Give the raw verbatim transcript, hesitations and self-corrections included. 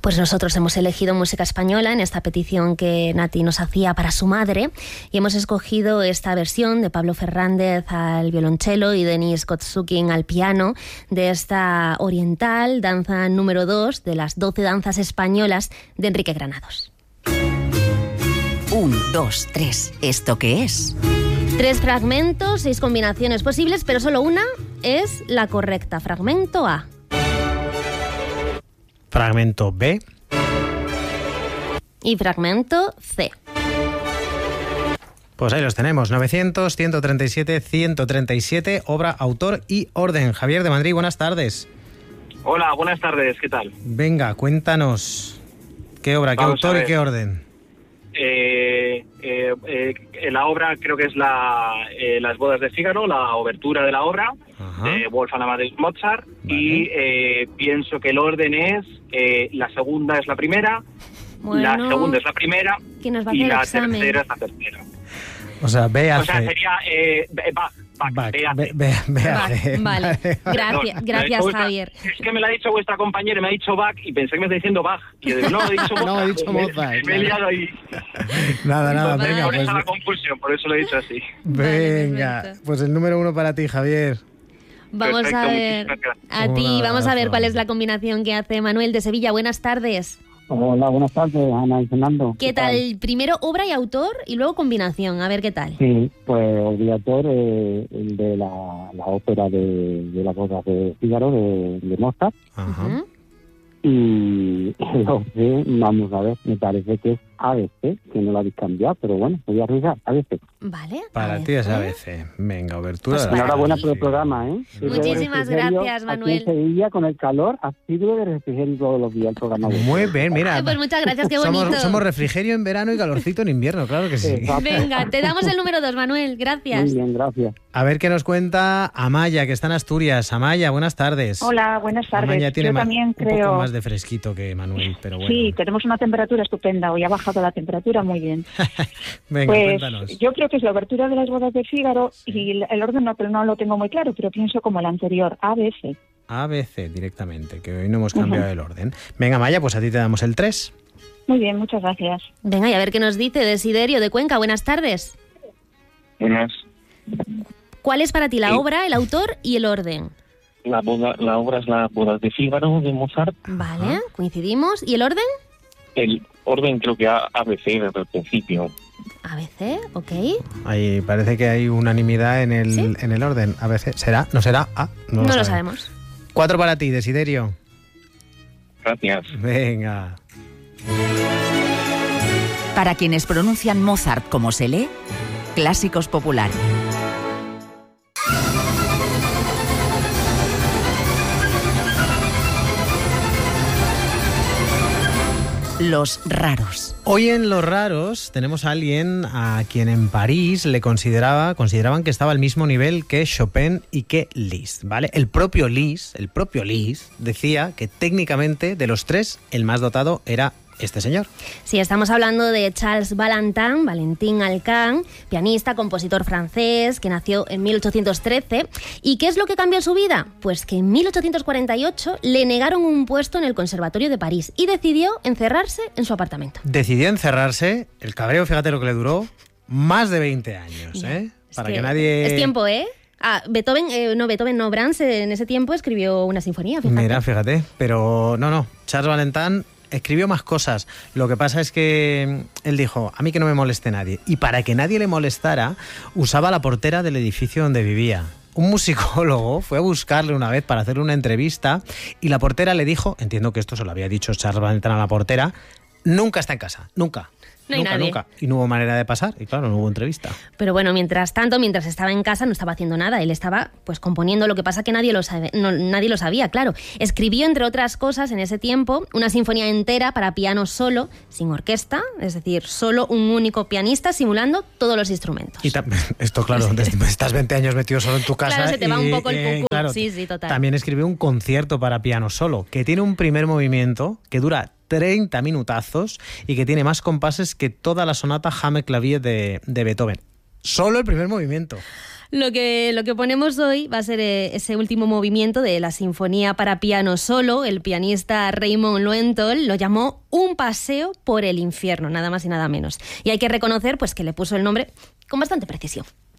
Pues nosotros hemos elegido música española en esta petición que Nati nos hacía para su madre y hemos escogido esta versión de Pablo Fernández al violonchelo y Denis Kotsukin al piano de esta oriental, danza número dos de las doce danzas españolas de Enrique Granados. Un, dos, tres. ¿Esto qué es? Tres fragmentos, seis combinaciones posibles, pero solo una es la correcta. Fragmento A. Fragmento B. Y fragmento C. Pues ahí los tenemos, novecientos, ciento treinta y siete, ciento treinta y siete, obra, autor y orden. Javier de Madrid, buenas tardes. Hola, buenas tardes, ¿qué tal? Venga, cuéntanos, ¿qué obra, qué Vamos autor y qué orden? Eh, eh, eh, la obra creo que es la, eh, Las bodas de Fígaro, la obertura de la obra, Ajá. de Wolfgang Amadeus Mozart, Vale. y eh, pienso que el orden es, eh, la segunda es la primera, Bueno, la segunda es la primera que nos va a y hacer la examen. tercera es la tercera. O sea, B A O sea, C. sería eh, Bach, Bach, Bach, B A C. B- B- B A C. Vale, gracias, Perdón, gracias vuestra- Javier. Es que me lo ha dicho vuestra compañera, me ha dicho Bach y pensé que me está diciendo Bach. Y yo digo, no, he dicho Mozart. No, he dicho Me- Mozart, Me he claro. liado ahí. Nada, nada, Entonces, venga, por pues, eso la confusión, por eso lo he dicho así. venga, perfecto. pues el número uno para ti, Javier. Vamos Perfecto, a ver, muchísimas gracias. a ti, Un vamos a ver abrazo. cuál es la combinación que hace Manuel de Sevilla. Buenas tardes. Hola, buenas tardes, Ana y Fernando. ¿Qué tal? Primero obra y autor y luego combinación. A ver qué tal. Sí, pues obligatorio eh, el de la, la ópera de, de la boda de Fígaro de, de Mozart. Ajá. Ujú. Y el orden, vamos a ver, me parece que es A B C, que no lo habéis cambiado, pero bueno, voy a arriesgar, A B C. Vale. Para a ti ver, es ¿eh? A B C. Venga, obertura. Pues de la Enhorabuena ti. por el programa, ¿eh? Y luego Muchísimas refrigerio, gracias, aquí Manuel. en Sevilla, con el calor, ha sido de refrigerio todos los días el programa. Muy bien, mira. Ay, pues muchas gracias, qué bonito. Somos, somos refrigerio en verano y calorcito en invierno, claro que sí. Exacto. Venga, te damos el número dos, Manuel. Gracias. Muy bien, gracias. A ver qué nos cuenta Amaya, que está en Asturias. Amaya, buenas tardes. Hola, buenas tardes. Amaya tiene Yo ma- también un creo... poco más de fresquito que Manuel, pero bueno. Sí, tenemos una temperatura estupenda. Hoy ha bajado la temperatura muy bien. Venga, Pues cuéntanos. yo creo que es la obertura de las bodas de Fígaro y el el orden no, no lo tengo muy claro, pero pienso como el anterior, A B C. A B C directamente, que hoy no hemos cambiado el orden. Venga, Amaya, pues a ti te damos el tres. Muy bien, muchas gracias. Venga, y a ver qué nos dice Desiderio de Cuenca. Buenas tardes. Buenas. ¿Cuál es para ti la Sí. obra, el autor y el orden? La, boda, la obra es La bodas de Fígaro de Mozart. Vale, coincidimos. ¿Y el orden? El orden creo que A, A B C desde el principio. A B C, ok. Ahí parece que hay unanimidad en el, ¿Sí? en el orden. A B C, ¿será? ¿No será? Ah, no, No, lo lo sabemos. sabemos. Cuatro para ti, Desiderio. Gracias. Venga. Para quienes pronuncian Mozart como se lee, Clásicos Popular. Los raros. Hoy en Los Raros tenemos a alguien a quien en París le consideraba, consideraban que estaba al mismo nivel que Chopin y que Liszt, ¿vale? El propio Liszt, el propio Liszt decía que técnicamente de los tres el más dotado era este señor. Sí, estamos hablando de Charles Valentin, Valentín Alcan, pianista, compositor francés, que nació en mil ochocientos trece. ¿Y qué es lo que cambió su vida? Pues que en mil ochocientos cuarenta y ocho le negaron un puesto en el Conservatorio de París y decidió encerrarse en su apartamento. Decidió encerrarse, el cabreo, fíjate lo que le duró, más de veinte años, ¿eh? Es Para que que nadie... Es tiempo, ¿eh? Ah, Beethoven, eh, no, Beethoven, no, Brahms eh, en ese tiempo escribió una sinfonía, fíjate. Mira, fíjate, pero no, no, Charles Valentin escribió más cosas. Lo que pasa es que él dijo, a mí que no me moleste nadie. Y para que nadie le molestara, usaba la portera del edificio donde vivía. Un musicólogo fue a buscarle una vez para hacerle una entrevista y la portera le dijo, entiendo que esto se lo había dicho Charles Valentin a la portera, nunca está en casa, nunca. No hay nunca, nadie. nunca. Y no hubo manera de pasar, y claro, no hubo entrevista. Pero bueno, mientras tanto, mientras estaba en casa, no estaba haciendo nada. Él estaba pues componiendo, lo que pasa que nadie lo sabe, no, nadie lo sabía, claro. Escribió, entre otras cosas, en ese tiempo, una sinfonía entera para piano solo, sin orquesta, es decir, solo un único pianista simulando todos los instrumentos. Y ta- esto, claro, desde- estás veinte años metido solo en tu casa. Claro, se te va un y, poco el eh, cucú. claro, Sí, sí, total. También escribió un concierto para piano solo, que tiene un primer movimiento que dura treinta minutazos y que tiene más compases que toda la sonata Jame Clavier de, de Beethoven. Solo el primer movimiento. Lo que, lo que ponemos hoy va a ser ese último movimiento de la Sinfonía para piano solo. El pianista Raymond Lowenthal lo llamó Un paseo por el infierno, nada más y nada menos. Y hay que reconocer pues, que le puso el nombre con bastante precisión.